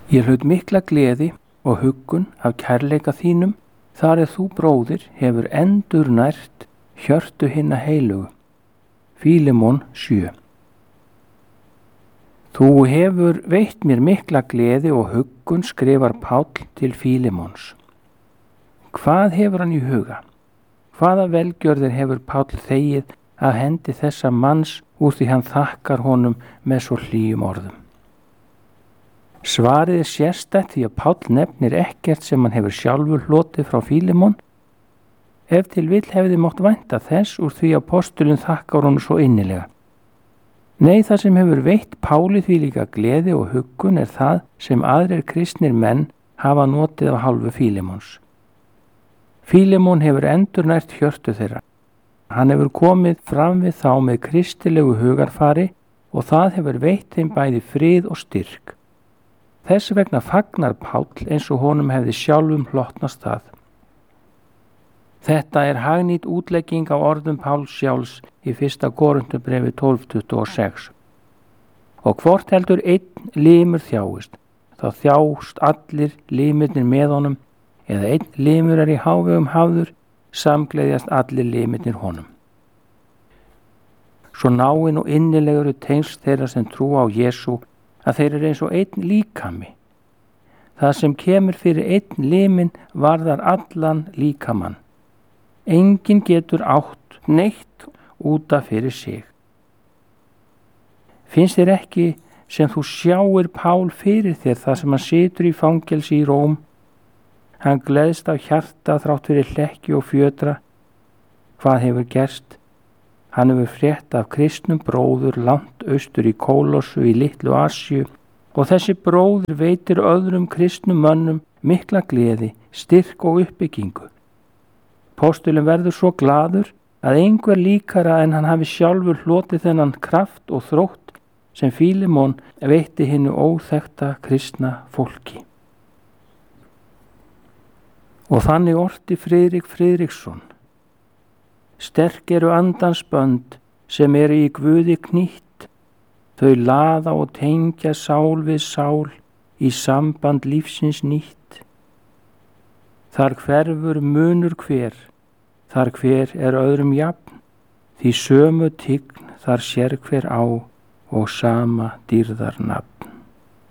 Ég hlaut mikla gleði og huggun af kærleika þínum, þar þú, bróðir, hefur endurnært hjörtu hinna heilugu. Fílemon 7. Þú hefur veitt mér mikla gleði og huggun, skrifar Páll til Fílemons. Hvað hefur hann í huga? Hvaða velgjörðir hefur Páll þegið af hendi þessa manns úr því hann þakkar honum með svo hlýjum orðum? Svarið sérstætt því að Páll nefnir ekkert sem hann hefur sjálfur hlotið frá Fílemon. Ef til vill hefði mátt vænta þess úr því að apostulinn þakkar honum svo innilega. Nei, það sem hefur veitt Páli því líka gleði og huggun er það sem aðrir kristnir menn hafa notið af hálfu Fílemons. Fílemon hefur endurnært hjörtu þeirra. Hann hefur komið fram við þá með kristilegu hugarfari og það hefur veitt þeim bæði frið og styrk. Þess vegna fagnar Páll eins og honum hefði sjálfum hlotnast það. Þetta er hagnýt útlegging á orðum Páls sjálfs í 1. Korinthubrefi 12:26. Og hvort heldur einn limur þjáist, þá þjást allir limirnir með honum, eða einn limur er í hávegum hafður, samgleðjast allir limirnir honum. Svo náin og innilegur tengsl þeirra sem trúa á Jesú, að þeir eru eins og einn líkami. Það sem kemur fyrir einn limin varðar allan líkamann. Enginn getur átt neitt útaf fyrir sig. Finnst þér ekki sem þú sjáir Pál fyrir þér það sem hann situr í fangelsi í Róm? Hann gleðst af hjarta þrátt fyrir hlekki og fjötra. Hvað hefur gerst? Hann hefur frétt af kristnum bróður langt austur í Kólossu í Litlu Asíu og þessi bróður veitir öðrum kristnum mönnum mikla gleði, styrk og uppbyggingu. Postulinn verður svo glaður að einhver líkara en hann hafi sjálfur hlotið þennan kraft og þrótt sem Fílemon veitti hinnu óþekkta kristna fólki. Og þannig orti Friðrik Friðriksson. Sterk eru andans bönd sem eru í Guði knýtt, þau laða og tengja sál við sál í samband lífsins nýtt. Þar hverfur munur hver, þar hver er öðrum jafn, því sömu tign þar sér hver á og sama dýrðar nafn.